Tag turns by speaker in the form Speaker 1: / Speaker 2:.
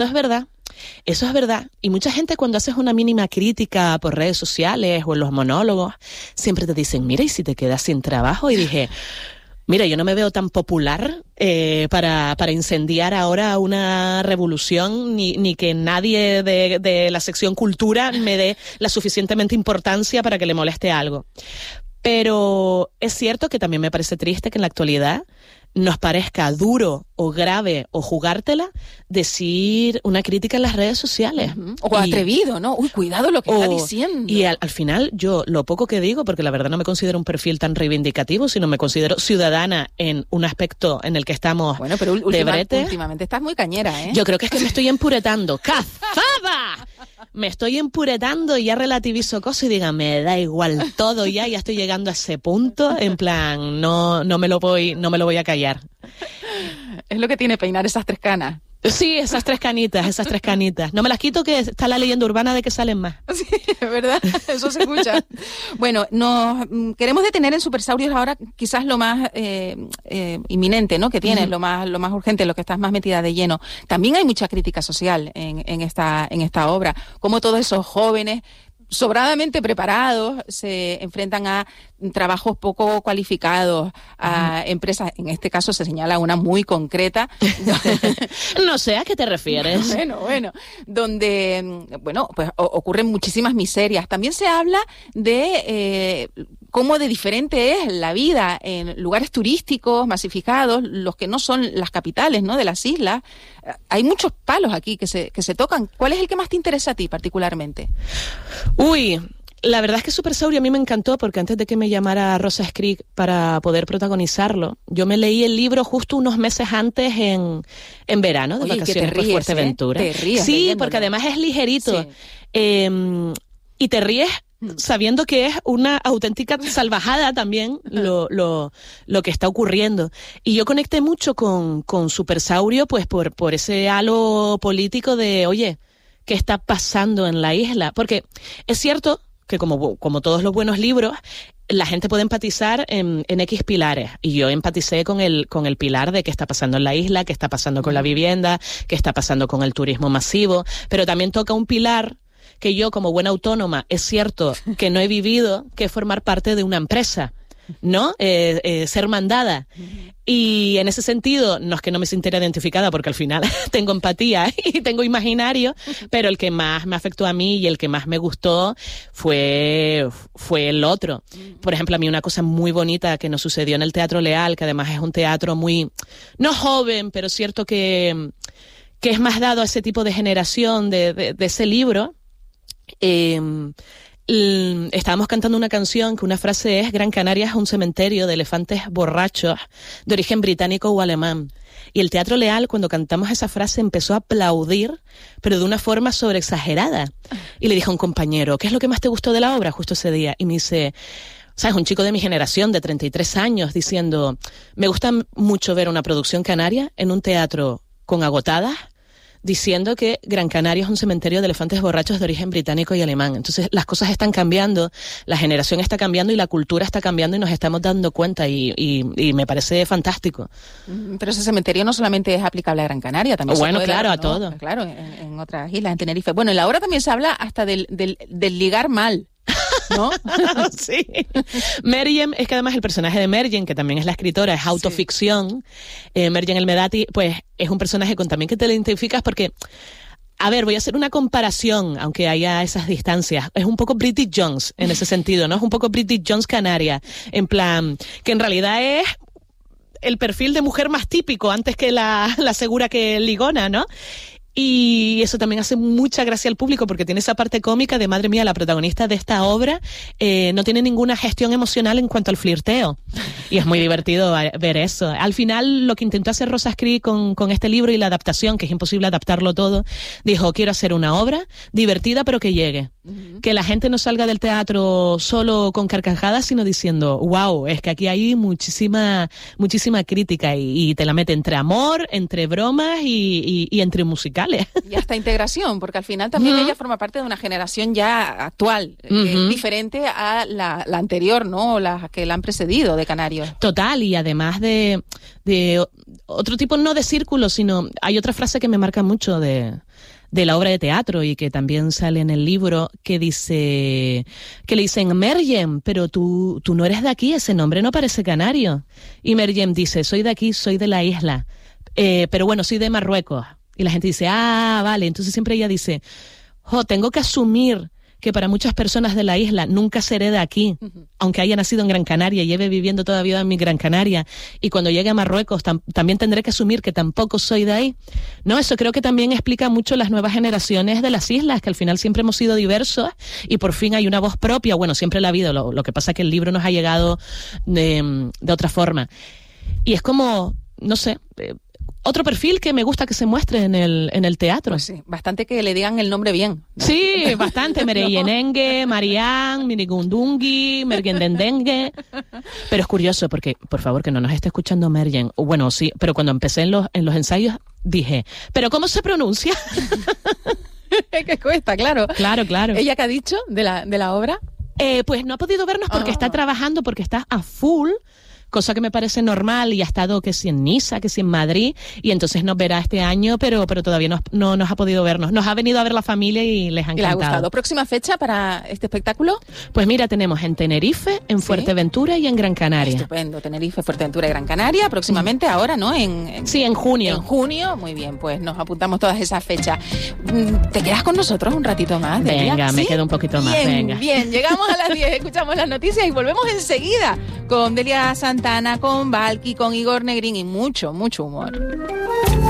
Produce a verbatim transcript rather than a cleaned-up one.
Speaker 1: es verdad. Eso es verdad. Y mucha gente cuando haces una mínima crítica por redes sociales o en los monólogos, siempre te dicen, mira, ¿y si te quedas sin trabajo? Y dije, mira, yo no me veo tan popular eh, para, para incendiar ahora una revolución, ni, ni que nadie de, de la sección cultura me dé la suficientemente importancia para que le moleste algo. Pero es cierto que también me parece triste que en la actualidad nos parezca duro o grave o jugártela decir una crítica en las redes sociales.
Speaker 2: Uh-huh. O y, atrevido, ¿no? Uy, cuidado lo que o, está diciendo.
Speaker 1: Y al, al final yo lo poco que digo, porque la verdad no me considero un perfil tan reivindicativo, sino me considero ciudadana en un aspecto en el que estamos
Speaker 2: bueno, pero
Speaker 1: de
Speaker 2: última,
Speaker 1: brete.
Speaker 2: Últimamente estás muy cañera, ¿eh?
Speaker 1: Yo creo que es que me estoy empuretando. ¡Cazada! Me estoy empuretando y ya relativizo cosas y diga, me da igual todo ya, ya estoy llegando a ese punto, en plan, no, no me lo voy, no me lo voy a callar.
Speaker 2: Es lo que tiene peinar esas tres canas.
Speaker 1: Sí, esas tres canitas, esas tres canitas. No me las quito, que está la leyenda urbana de que salen más.
Speaker 2: Sí, es verdad, eso se escucha. Bueno, nos queremos detener en Supersaurios ahora quizás lo más eh, eh, inminente, ¿no? Que tienes, uh-huh. lo más lo más urgente, lo que estás más metida de lleno. También hay mucha crítica social en, en esta en esta obra, como todos esos jóvenes sobradamente preparados se enfrentan a trabajos poco cualificados, a uh-huh. empresas, en este caso se señala una muy concreta.
Speaker 1: No sé a qué te refieres.
Speaker 2: Bueno, bueno, donde, bueno, pues o- ocurren muchísimas miserias. También se habla de eh, cómo de diferente es la vida en lugares turísticos masificados, los que no son las capitales, ¿no?, de las islas. Hay muchos palos aquí que se, que se tocan. ¿Cuál es el que más te interesa a ti particularmente?
Speaker 1: Uy, la verdad es que Supersaurio a mí me encantó porque antes de que me llamara Rosa Skrig para poder protagonizarlo, yo me leí el libro justo unos meses antes en, en verano, de
Speaker 2: Oye,
Speaker 1: vacaciones
Speaker 2: que te ríes,
Speaker 1: por Fuerteventura.
Speaker 2: ¿eh? Te ríes
Speaker 1: sí,
Speaker 2: leyéndolo.
Speaker 1: porque además es ligerito.
Speaker 2: Sí.
Speaker 1: Eh, y te ríes sabiendo que es una auténtica salvajada también lo, lo, lo que está ocurriendo. Y yo conecté mucho con, con Supersaurio pues por, por ese halo político de, oye, ¿qué está pasando en la isla? Porque es cierto que como, como todos los buenos libros, la gente puede empatizar en, en X pilares. Y yo empaticé con el, con el pilar de qué está pasando en la isla, qué está pasando con la vivienda, qué está pasando con el turismo masivo. Pero también toca un pilar que yo, como buena autónoma, es cierto que no he vivido, que es formar parte de una empresa, ¿no? Eh, eh, ser mandada. Y en ese sentido, no es que no me sintiera identificada, porque al final tengo empatía y tengo imaginario, pero el que más me afectó a mí y el que más me gustó fue, fue el otro. Por ejemplo, a mí una cosa muy bonita que nos sucedió en el Teatro Leal, que además es un teatro muy, no joven, pero cierto que, que es más dado a ese tipo de generación de, de, de ese libro. Eh, estábamos cantando una canción que una frase es: Gran Canaria es un cementerio de elefantes borrachos de origen británico o alemán. Y el Teatro Leal, cuando cantamos esa frase, empezó a aplaudir, pero de una forma sobreexagerada. Y le dije a un compañero, ¿qué es lo que más te gustó de la obra justo ese día? Y me dice, ¿sabes? Un chico de mi generación, de treinta y tres años, diciendo, me gusta mucho ver una producción canaria en un teatro con agotadas, diciendo que Gran Canaria es un cementerio de elefantes borrachos de origen británico y alemán. Entonces las cosas están cambiando, la generación está cambiando y la cultura está cambiando y nos estamos dando cuenta y, y, y me parece fantástico.
Speaker 2: Pero ese cementerio no solamente es aplicable a Gran Canaria, también
Speaker 1: bueno,
Speaker 2: se puede
Speaker 1: claro,
Speaker 2: dar,
Speaker 1: a
Speaker 2: ¿no?
Speaker 1: todo.
Speaker 2: Claro, en, en otras islas, en Tenerife. Bueno, en la obra también se habla hasta del, del, del ligar mal, ¿no?
Speaker 1: Sí. Meriem, es que además el personaje de Meriem, que también es la escritora, es autoficción. Sí. Eh, Meriem El Medati, pues es un personaje con también que te identificas porque, a ver, voy a hacer una comparación, aunque haya esas distancias. Es un poco Bridget Jones en ese sentido, ¿no? Es un poco Bridget Jones Canaria, en plan, que en realidad es el perfil de mujer más típico antes que la, la segura que ligona, ¿no? Y eso también hace mucha gracia al público porque tiene esa parte cómica de, madre mía, la protagonista de esta obra eh, no tiene ninguna gestión emocional en cuanto al flirteo. Y es muy divertido ver eso. Al final, lo que intentó hacer Rosa Skrig con, con este libro y la adaptación, que es imposible adaptarlo todo, dijo, quiero hacer una obra divertida pero que llegue. Uh-huh. Que la gente no salga del teatro solo con carcajadas, sino diciendo, wow, es que aquí hay muchísima muchísima crítica y, y te la mete entre amor, entre bromas y, y, y entre musical. musicales.
Speaker 2: Y hasta integración, porque al final también uh-huh. ella forma parte de una generación ya actual, uh-huh. eh, diferente a la, la anterior, ¿no? O la que la han precedido de Canarios.
Speaker 1: Total, y además de, de otro tipo, no de círculo, sino hay otra frase que me marca mucho de... de la obra de teatro y que también sale en el libro, que dice, que le dicen, Meryem, pero tú, tú no eres de aquí, ese nombre no parece canario. Y Meryem dice, soy de aquí, soy de la isla, eh, pero bueno, soy de Marruecos. Y la gente dice, ah, vale, entonces siempre ella dice, jo, tengo que asumir que para muchas personas de la isla nunca seré de aquí, uh-huh. aunque haya nacido en Gran Canaria y lleve viviendo toda la vida en mi Gran Canaria, y cuando llegue a Marruecos tam- también tendré que asumir que tampoco soy de ahí. No, eso creo que también explica mucho las nuevas generaciones de las islas, que al final siempre hemos sido diversos y por fin hay una voz propia. Bueno, siempre la ha habido, lo, lo que pasa es que el libro nos ha llegado de, de otra forma. Y es como, no sé... Eh, otro perfil que me gusta que se muestre en el en el teatro.
Speaker 2: Pues sí, bastante que le digan el nombre bien, ¿no?
Speaker 1: Sí, bastante. Mereyenengue, Marián, Minigundungi, Mergendendengue. Pero es curioso porque, por favor, que no nos esté escuchando Mergen. Bueno, sí, pero cuando empecé en los, en los ensayos dije, ¿pero cómo se pronuncia?
Speaker 2: Es que cuesta, claro.
Speaker 1: Claro, claro.
Speaker 2: ¿Ella qué ha dicho de la, de la obra?
Speaker 1: Eh, pues no ha podido vernos porque oh. está trabajando, porque está a full, cosa que me parece normal, y ha estado que si en Niza, que si en Madrid, y entonces nos verá este año, pero pero todavía no, no nos ha podido vernos. Nos ha venido a ver la familia y les ha encantado.
Speaker 2: ¿Y les ha gustado? ¿Próxima fecha para este espectáculo?
Speaker 1: Pues mira, tenemos en Tenerife, en ¿Sí? Fuerteventura y en Gran Canaria.
Speaker 2: Estupendo, Tenerife, Fuerteventura y Gran Canaria, próximamente mm. ahora, ¿no? En, en,
Speaker 1: sí, en junio.
Speaker 2: En junio, muy bien, pues nos apuntamos todas esas fechas. ¿Te quedas con nosotros un ratito más?
Speaker 1: Venga,
Speaker 2: ¿Sí?
Speaker 1: me quedo un poquito más,
Speaker 2: bien,
Speaker 1: venga.
Speaker 2: Bien, llegamos a las diez, escuchamos las noticias y volvemos enseguida con Delia Santana, con Valky, con Igor Negrín y mucho, mucho humor.